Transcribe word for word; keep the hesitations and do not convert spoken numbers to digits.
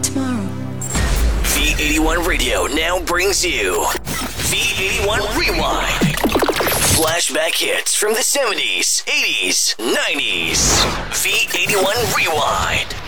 tomorrow. V eighty-one Radio now brings you V eighty-one Rewind. Flashback hits from the seventies, eighties, nineties. V eighty-one Rewind.